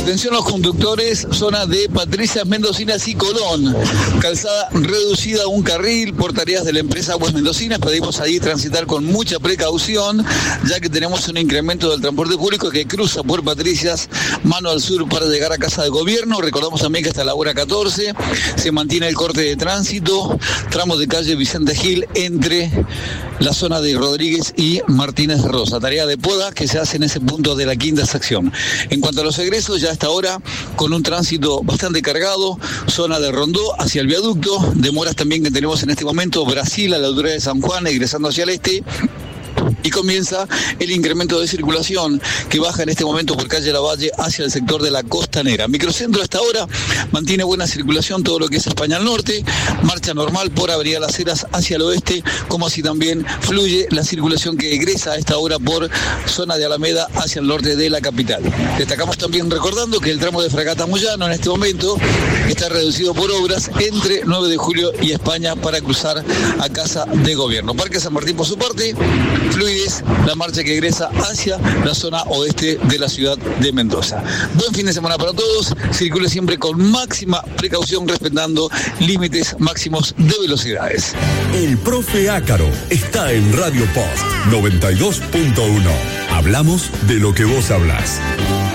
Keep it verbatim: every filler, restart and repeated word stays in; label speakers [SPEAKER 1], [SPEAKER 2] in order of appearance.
[SPEAKER 1] Atención los conductores, zona de Patricias, Mendocinas y Colón. Calzada reducida a un carril por tareas de la empresa Aguas Mendocinas. Pedimos ahí transitar con mucha precaución, ya que tenemos un incremento del transporte público que cruza por Patricias, mano al sur para llegar a Casa de Gobierno. Recordamos también que hasta la hora catorce se mantiene el corte de tránsito, tramos de calle Vicente Gil entre la zona de Rodríguez y Martínez de Rosa. Tarea de poda que se hace en ese punto de la quinta sección. En cuanto a los egresos, ya hasta ahora con un tránsito bastante cargado, zona de Rondó hacia el viaducto, demoras también que tenemos en este momento, Brasil a la altura de San Juan, egresando hacia el este. Y comienza el incremento de circulación que baja en este momento por calle Lavalle hacia el sector de la Costanera. Microcentro hasta ahora mantiene buena circulación todo lo que es España al norte, marcha normal por Avenida Las Heras hacia el oeste, como así también fluye la circulación que egresa a esta hora por zona de Alameda hacia el norte de la capital. Destacamos también recordando que el tramo de Fragata Moyano en este momento está reducido por obras entre nueve de julio y España para cruzar a Casa de Gobierno. Parque San Martín por su parte, fluye la marcha que egresa hacia la zona oeste de la ciudad de Mendoza. Buen fin de semana para todos, circule siempre con máxima precaución respetando límites máximos de velocidades.
[SPEAKER 2] El profe Ácaro está en Radio Post noventa y dos punto uno. Hablamos de lo que vos hablás.